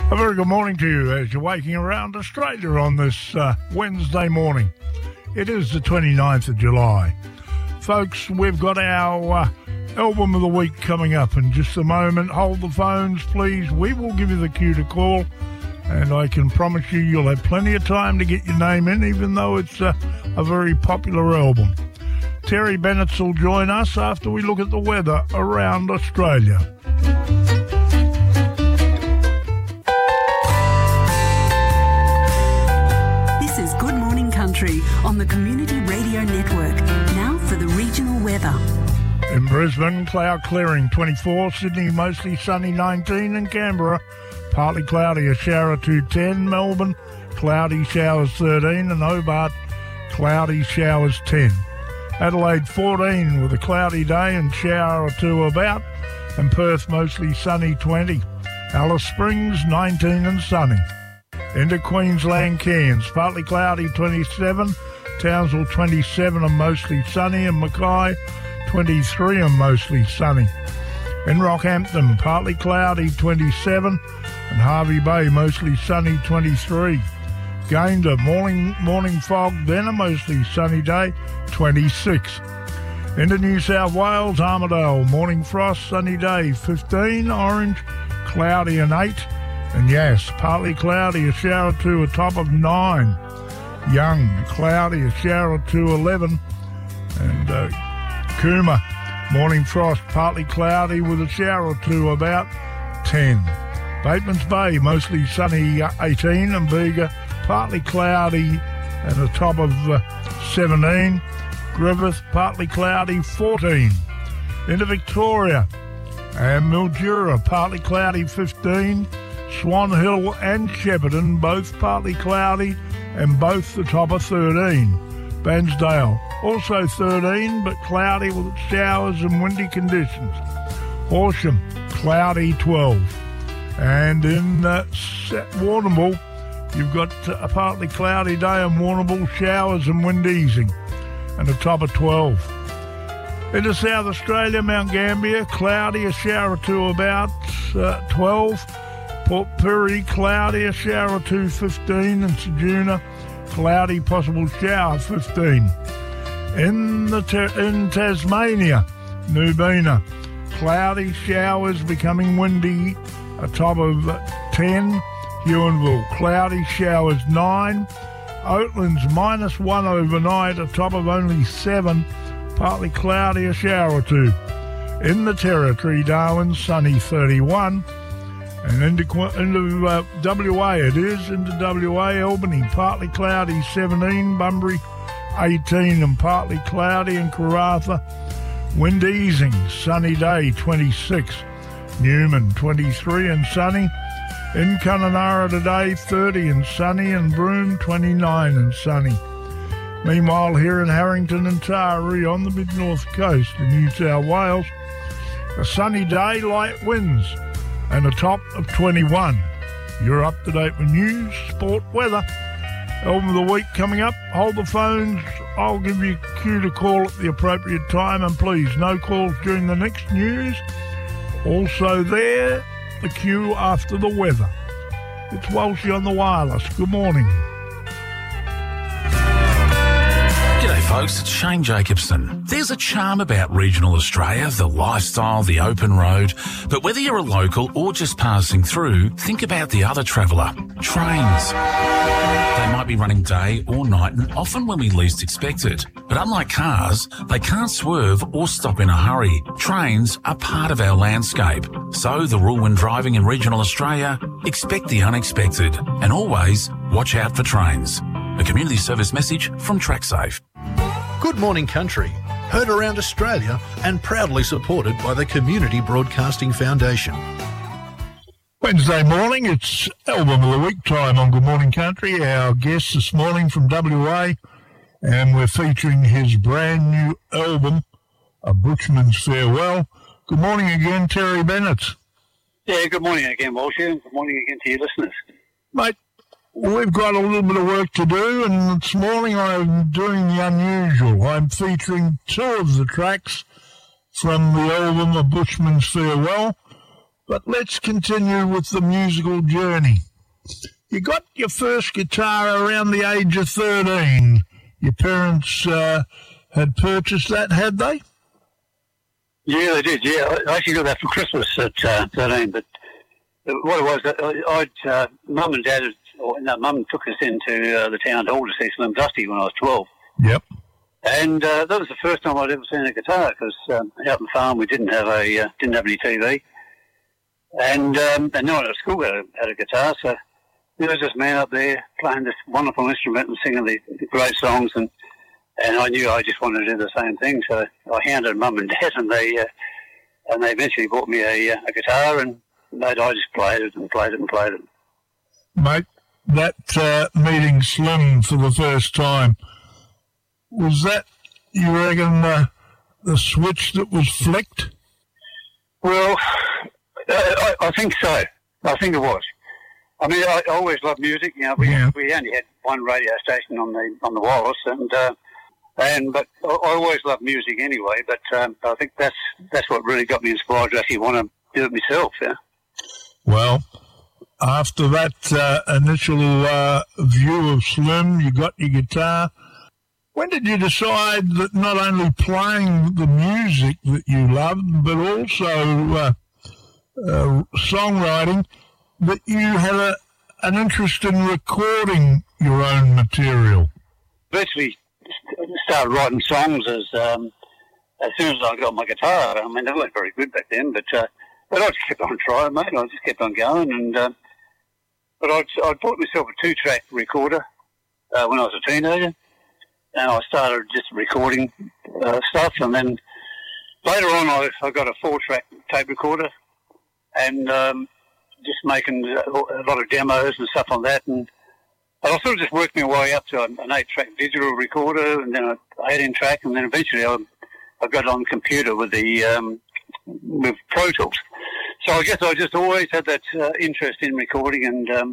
A very good morning to you as you're waking around Australia on this Wednesday morning. It is the 29th of July. Folks, we've got our album of the week coming up in just a moment. Hold the phones, please. We will give you the cue to call, and I can promise you'll have plenty of time to get your name in, even though it's a very popular album. Terry Bennett will join us after we look at the weather around Australia. Country on the Community Radio Network. Now for the regional weather. In Brisbane, cloud clearing 24, Sydney mostly sunny 19, and Canberra partly cloudy, a shower or two 10, Melbourne cloudy, showers 13, and Hobart cloudy, showers 10. Adelaide 14 with a cloudy day and shower or two about, and Perth mostly sunny 20. Alice Springs 19 and sunny. Into Queensland, Cairns, partly cloudy 27, Townsville 27 and mostly sunny, and Mackay 23 and mostly sunny. In Rockhampton, partly cloudy 27, and Hervey Bay mostly sunny 23. Gayndah, morning fog, then a mostly sunny day 26. Into New South Wales, Armidale, morning frost, sunny day 15, Orange cloudy and 8. And yes, partly cloudy, a shower or two, a top of 9. Young, cloudy, a shower or two, 11. And Cooma, morning frost, partly cloudy with a shower or two, about 10. Batemans Bay, mostly sunny, 18. And Bega, partly cloudy and a top of 17. Griffith, partly cloudy, 14. Into Victoria and Mildura, partly cloudy, 15. Swan Hill and Shepparton, both partly cloudy and both the top of 13. Bairnsdale, also 13, but cloudy with showers and windy conditions. Horsham, cloudy 12. And in Warrnambool, you've got a partly cloudy day in Warrnambool, showers and wind easing, and a top of 12. Into South Australia, Mount Gambier, cloudy, a shower or two about 12. Port Pirie, cloudy, a shower or two, 15, and Ceduna, cloudy, possible shower, 15. In Tasmania, Nubina, cloudy, showers becoming windy, a top of 10. Huonville, cloudy, showers 9. Oatlands, -1 overnight, a top of only 7, partly cloudy, a shower or two. In the Territory, Darwin, sunny 31. And into WA it is, into WA, Albany, partly cloudy 17, Bunbury 18 and partly cloudy, and Karratha, wind easing, sunny day 26, Newman 23 and sunny, in Kununurra today 30 and sunny, and Broome 29 and sunny. Meanwhile here in Harrington and Taree on the mid-north coast in New South Wales, a sunny day, light winds, and a top of 21. You're up to date with news, sport, weather. Album of the week coming up. Hold the phones. I'll give you a cue to call at the appropriate time, and please, no calls during the next news. Also there, the cue after the weather. It's Walshy on the wireless. Good morning. G'day folks, it's Shane Jacobson. There's a charm about regional Australia, the lifestyle, the open road. But whether you're a local or just passing through, think about the other traveller. Trains. They might be running day or night, and often when we least expect it. But unlike cars, they can't swerve or stop in a hurry. Trains are part of our landscape. So the rule when driving in regional Australia, expect the unexpected. And always watch out for trains. A community service message from TrackSafe. Good morning, country. Heard around Australia and proudly supported by the Community Broadcasting Foundation. Wednesday morning, it's Album of the Week time on Good Morning Country. Our guest this morning from WA, and we're featuring his brand new album, A Bushman's Farewell. Good morning again, Terry Bennett. Yeah, good morning again, Walshy, and good morning again to your listeners. Mate, we've got a little bit of work to do, and this morning I'm doing the unusual. I'm featuring two of the tracks from the album A Bushman's Farewell, But let's continue with the musical journey. You got your first guitar around the age of 13. Your parents had purchased that, had they? Yeah, they did, yeah. I actually got that for Christmas at 13, but what it was, Mum and Dad, Mum took us into the town hall to see Slim Dusty when I was 12. Yep. And that was the first time I'd ever seen a guitar, because out on the farm we didn't have any TV. And no one at school had a guitar, so there was this man up there playing this wonderful instrument and singing the great songs, and I knew I just wanted to do the same thing. So I handed Mum and Dad, and they eventually bought me a guitar, and I just played it and played it and played it. Mate, that meeting Slim for the first time, was that, you reckon, the switch that was flicked? Well, I think so. I think it was. I mean, I always loved music. You know, we only had one radio station on the wireless, but I always loved music anyway. But I think that's what really got me inspired to actually want to do it myself. Yeah. Well, after that initial view of Slim, you got your guitar. When did you decide that not only playing the music that you loved, but also songwriting, that you had an interest in recording your own material? Virtually started writing songs as soon as I got my guitar. I mean, they weren't very good back then, but I just kept on trying, mate. I just kept on going, and but I bought myself a 2-track recorder when I was a teenager, and I started just recording stuff, and then later on I got a 4-track tape recorder, and just making a lot of demos and stuff on that, and I sort of just worked my way up to an 8-track digital recorder, and then an 18-track, and then eventually I got on the computer with with Pro Tools. So I guess I just always had that interest in recording, and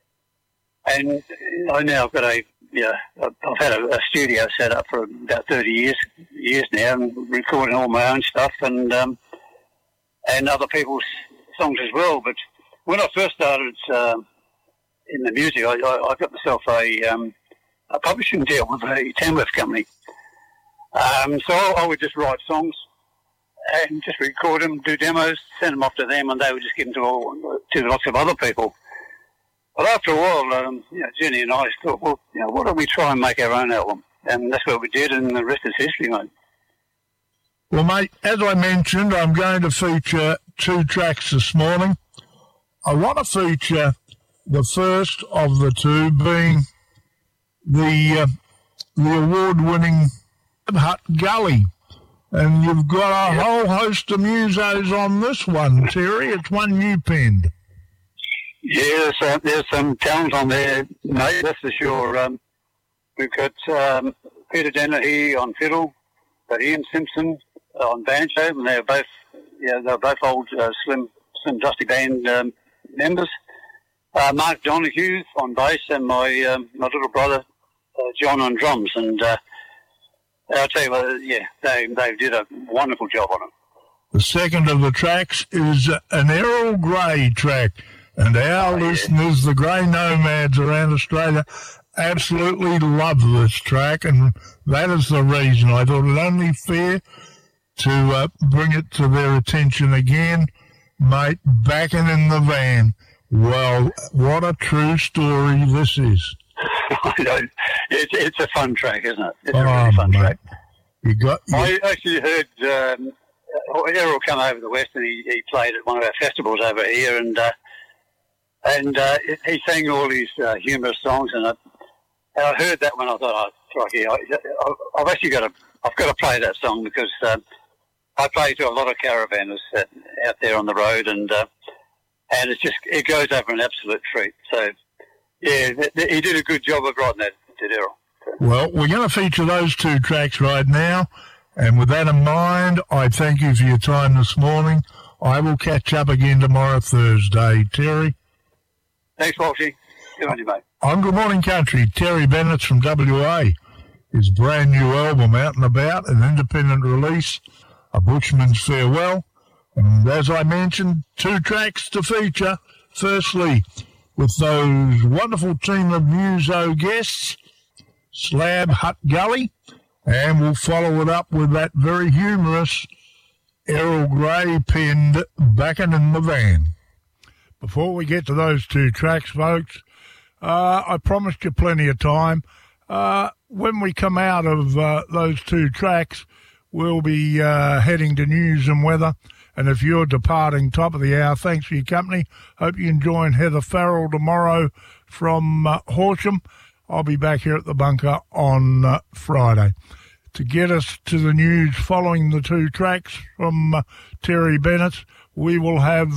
I now I've got I've had a studio set up for about 30 years now, and recording all my own stuff and other people's songs as well. But when I first started in the music, I got myself a publishing deal with a Tamworth company. So I would just write songs and just record them, do demos, send them off to them, and they would just give them to lots of other people. But after a while, Jenny and I thought, well, why don't we try and make our own album? And that's what we did, and the rest is history, mate. Well, mate, as I mentioned, I'm going to feature 2 tracks this morning. I want to feature the first of the 2 being the award-winning Hut Gully. And you've got a whole host of musos on this one, Terry. It's one you penned. Yeah, there's some talent on there, mate, that's for sure. We've got Peter Dennehy on fiddle, got Ian Simpson on banjo, and they're both old Slim Dusty Band members. Mark Donahue on bass, and my little brother John on drums, and I'll tell you what, they did a wonderful job on it. The second of the tracks is an Errol Grey track, and our listeners, the Grey Nomads around Australia, absolutely love this track, and that is the reason I thought it only fair to bring it to their attention again. Mate, backing in the van. Well, what a true story this is. I know. It's a fun track, isn't it? It's a really fun track. I actually heard Errol come over the West, and he played at one of our festivals over here, and he sang all these humorous songs, and I heard that when I thought, crikey, I've actually got to play that song, because I play to a lot of caravanners out there on the road, and it goes over an absolute treat. So, yeah, he did a good job of writing that, did Errol. Well, we're going to feature those 2 tracks right now, and with that in mind, I thank you for your time this morning. I will catch up again tomorrow, Thursday. Terry? Thanks, Walshy. Good on you, mate. On Good Morning Country, Terry Bennett from WA. His brand new album, Out and About, an independent release, A Bushman's Farewell. And as I mentioned, 2 tracks to feature. Firstly, with those wonderful team of muso guests, Slab Hut Gully, and we'll follow it up with that very humorous Errol Grey penned Backing in the Van. Before we get to those 2 tracks, folks, I promised you plenty of time. When we come out of those 2 tracks, we'll be heading to news and weather. And if you're departing top of the hour, thanks for your company. Hope you can join Heather Farrell tomorrow from Horsham. I'll be back here at the bunker on Friday. To get us to the news following the 2 tracks from Terry Bennett, we will have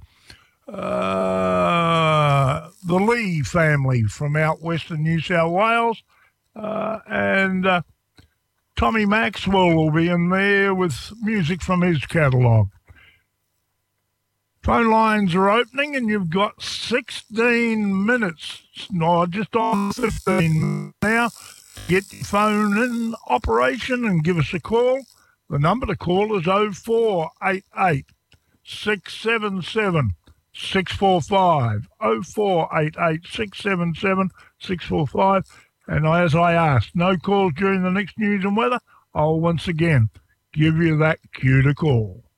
the Lee family from out western New South Wales, and Tommy Maxwell will be in there with music from his catalogue. Phone lines are opening, and you've got 16 minutes, no, just on 15 now. Get your phone in operation and give us a call. The number to call is 0488 677 645, 0488 677 645. And as I asked, no calls during the next news and weather. I'll once again give you that cue to call.